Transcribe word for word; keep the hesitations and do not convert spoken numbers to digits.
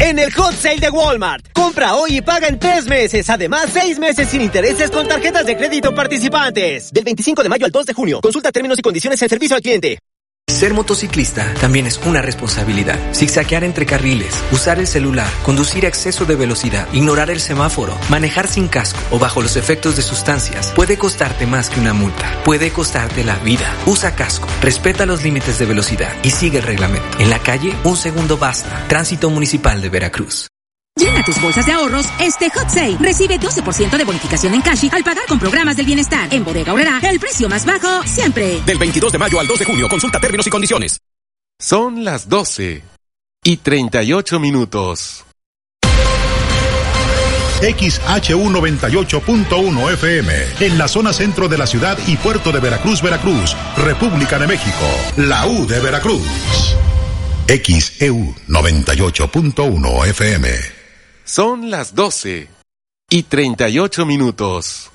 en el Hot Sale de Walmart. Compra hoy y paga en tres meses. Además, seis meses sin intereses con tarjetas de crédito participantes. Del veinticinco de mayo al dos de junio. Consulta términos y condiciones en servicio al cliente. Ser motociclista también es una responsabilidad. Zigzaguear entre carriles, usar el celular, conducir a exceso de velocidad, ignorar el semáforo, manejar sin casco o bajo los efectos de sustancias puede costarte más que una multa. Puede costarte la vida. Usa casco, respeta los límites de velocidad y sigue el reglamento. En la calle, un segundo basta. Tránsito Municipal de Veracruz. Llena tus bolsas de ahorros este Hot Sale. Recibe doce por ciento de bonificación en Cashi al pagar con programas del bienestar. En Bodega Aurrerá, el precio más bajo siempre. Del veintidós de mayo al dos de junio. Consulta términos y condiciones. Son las doce y treinta y ocho minutos. X H U noventa y ocho punto uno F M, en la zona centro de la ciudad y puerto de Veracruz, Veracruz, República de México, la U de Veracruz. X E U noventa y ocho punto uno F M. Son las doce y treinta y ocho minutos.